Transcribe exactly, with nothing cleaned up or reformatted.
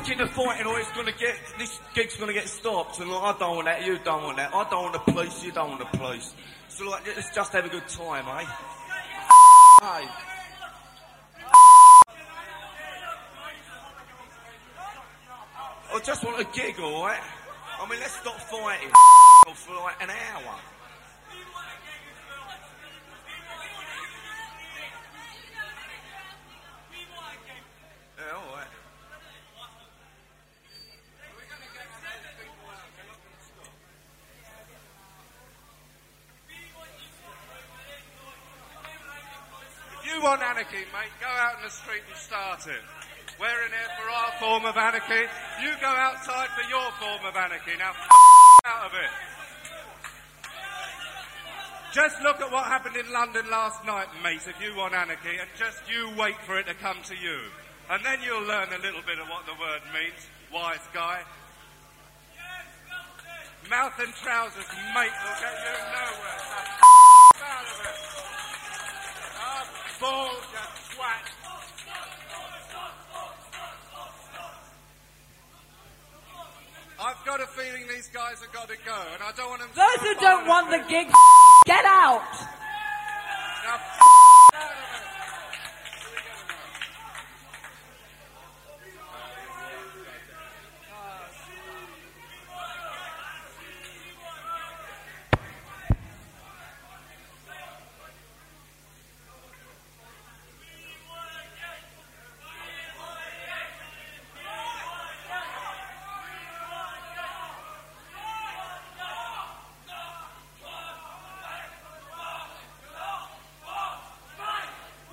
picking the fighting or it's going to get, this gig's going to get stopped. And like, I don't want that, you don't want that. I don't want the police, you don't want the police. So like, let's just have a good time, eh? Hey. I just want a gig, alright? I mean, let's stop fighting for like an hour. Yeah, alright. If you want anarchy, mate, go out in the street and start it. We're in here for our form of anarchy. You go outside for your form of anarchy. Now, out of it. Just look at what happened in London last night, mate, if you want anarchy, and just you wait for it to come to you. And then you'll learn a little bit of what the word means, wise guy. Mouth and trousers, mate, will get you nowhere. Out of it. Ah, balls, you twat. I've got a feeling these guys have got to go, and I don't want them to... Those who don't want the gig, get out!